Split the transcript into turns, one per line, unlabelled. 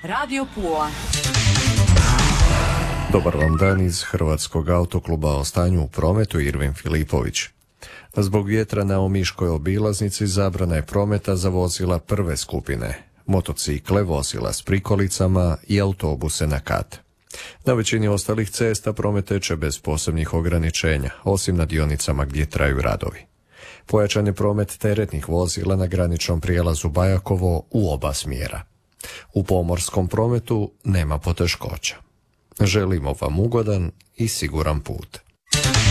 Radio Pula.
Dobar vam dan iz Hrvatskog autokluba, o stanju u prometu Irvin Filipović. Zbog vjetra na omiškoj obilaznici zabrana je prometa za vozila prve skupine, motocikle, vozila s prikolicama i autobuse na kat. Na većini ostalih cesta promet teče bez posebnih ograničenja, osim na dionicama gdje traju radovi. Pojačan je promet teretnih vozila na graničnom prijelazu Bajakovo u oba smjera. U pomorskom prometu nema poteškoća. Želimo vam ugodan i siguran put.